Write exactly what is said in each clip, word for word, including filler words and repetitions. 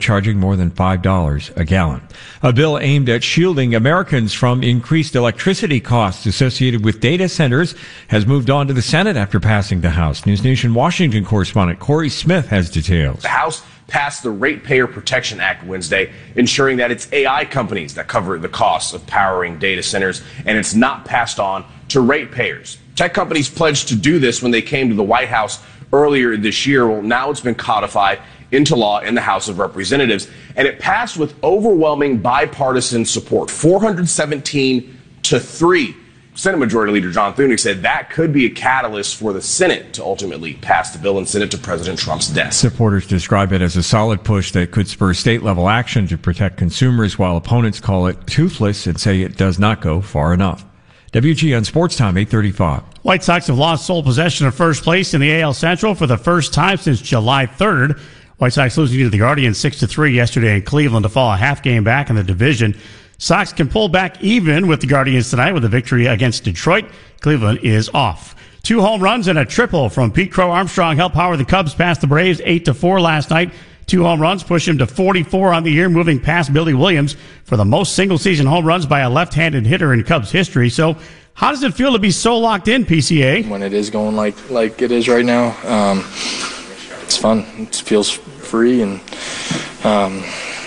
charging more than five dollars a gallon. A bill aimed at shielding Americans from increased electricity costs associated with data centers has moved on to the Senate after passing the House. News Nation Washington correspondent Corey Smith has details. The House passed the Ratepayer Protection Act Wednesday, ensuring that it's A I companies that cover the costs of powering data centers, and it's not passed on to ratepayers. Tech companies pledged to do this when they came to the White House earlier this year. Well, now it's been codified into law in the House of Representatives, and it passed with overwhelming bipartisan support, four hundred seventeen to three. Senate Majority Leader John Thune said that could be a catalyst for the Senate to ultimately pass the bill and send it to President Trump's desk. Supporters describe it as a solid push that could spur state-level action to protect consumers, while opponents call it toothless and say it does not go far enough. W G N Sports Time, eight thirty-five. White Sox have lost sole possession of first place in the A L Central for the first time since July third. White Sox losing to the Guardians six to three yesterday in Cleveland to fall a half game back in the division. Sox can pull back even with the Guardians tonight with a victory against Detroit. Cleveland is off. Two home runs and a triple from Pete Crow Armstrong helped power the Cubs past the Braves eight to four last night. Two home runs push him to forty-four on the year, moving past Billy Williams for the most single-season home runs by a left-handed hitter in Cubs history. So how does it feel to be so locked in, P C A? When it is going like, like it is right now, um, it's fun. It feels free and um,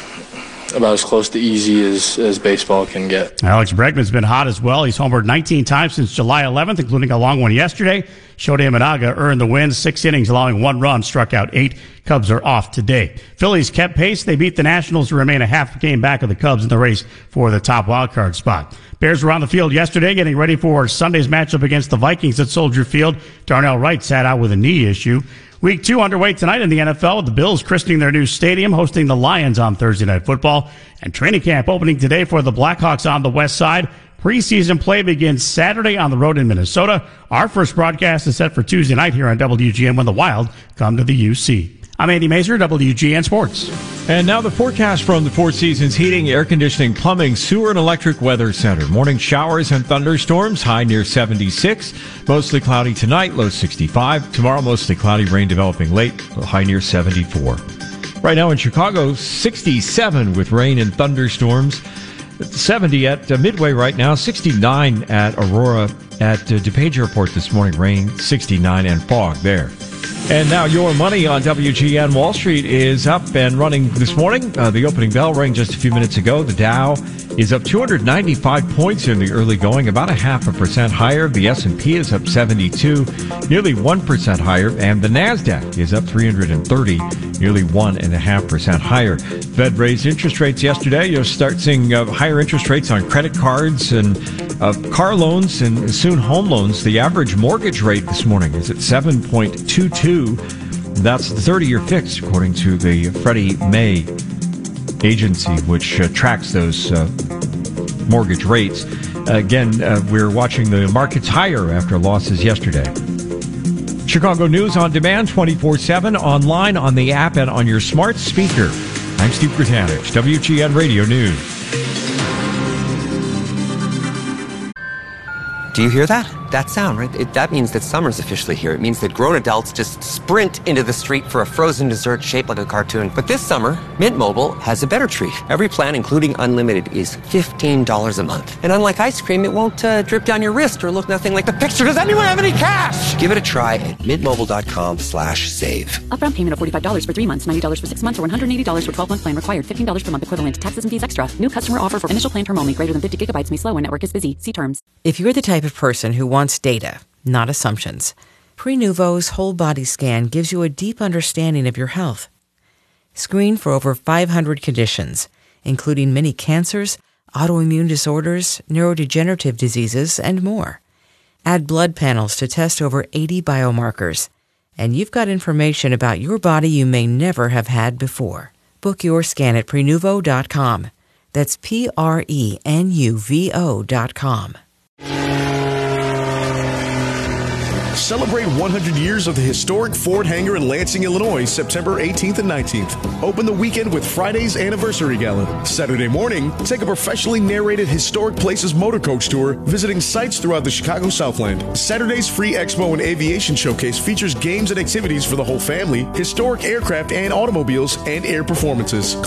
about as close to easy as, as baseball can get. Alex Bregman's been hot as well. He's homered nineteen times since July eleventh, including a long one yesterday. Shohei Imanaga earned the win, six innings, allowing one run, struck out eight. Cubs are off today. Phillies kept pace. They beat the Nationals to remain a half game back of the Cubs in the race for the top wildcard spot. Bears were on the field yesterday getting ready for Sunday's matchup against the Vikings at Soldier Field. Darnell Wright sat out with a knee issue. Week two underway tonight in the N F L with the Bills christening their new stadium, hosting the Lions on Thursday Night Football. And training camp opening today for the Blackhawks on the west side. Preseason play begins Saturday on the road in Minnesota. Our first broadcast is set for Tuesday night here on W G N when the Wild come to the U C. I'm Andy Mazer, W G N Sports. And now the forecast from the Four Seasons Heating, Air Conditioning, Plumbing, Sewer, and Electric Weather Center. Morning showers and thunderstorms, high near seventy-six. Mostly cloudy tonight, low sixty-five. Tomorrow, mostly cloudy, rain developing late, high near seventy-four. Right now in Chicago, sixty-seven with rain and thunderstorms. seventy at uh, Midway right now, sixty-nine at Aurora. At uh, DePage Airport this morning, rain, sixty-nine, and fog there. And now your money on W G N. Wall Street is up and running this morning. Uh, the opening bell rang just a few minutes ago. The Dow is up two hundred ninety-five points in the early going, about a half a percent higher. The S and P is up seventy-two, nearly one percent higher. And the NASDAQ is up three hundred thirty, nearly one point five percent higher. Fed raised interest rates yesterday. You'll start seeing uh, higher interest rates on credit cards and uh, car loans and soon home loans. The average mortgage rate this morning is at seven point two two. That's the thirty-year fix, according to the Freddie Mae agency, which uh, tracks those uh, mortgage rates. Again, uh, we're watching the markets higher after losses yesterday. Chicago News on demand, twenty-four seven, online, on the app, and on your smart speaker. I'm Steve Gratanich, W G N Radio News. Do you hear that? That sound, right? It, that means that summer's officially here. It means that grown adults just sprint into the street for a frozen dessert shaped like a cartoon. But this summer, Mint Mobile has a better treat. Every plan, including unlimited, is fifteen dollars a month. And unlike ice cream, it won't uh, drip down your wrist or look nothing like the picture. Does anyone have any cash? Give it a try at mintmobile.com slash save. Upfront payment of forty-five dollars for three months, ninety dollars for six months, or one hundred eighty dollars for twelve-month plan required. fifteen dollars per month equivalent. Taxes and fees extra. New customer offer for initial plan term only. Greater than fifty gigabytes may slow when network is busy. See terms. If you're the type of person who wants data, not assumptions, Prenuvo's whole body scan gives you a deep understanding of your health. Screen for over five hundred conditions, including many cancers, autoimmune disorders, neurodegenerative diseases, and more. Add blood panels to test over eighty biomarkers, and you've got information about your body you may never have had before. Book your scan at Prenuvo dot com. That's P R E N U V O dot com. Celebrate one hundred years of the historic Ford Hangar in Lansing, Illinois, September eighteenth and nineteenth. Open the weekend with Friday's Anniversary Gala. Saturday morning, take a professionally narrated Historic Places motor coach tour, visiting sites throughout the Chicago Southland. Saturday's free Expo and Aviation Showcase features games and activities for the whole family, historic aircraft and automobiles, and air performances.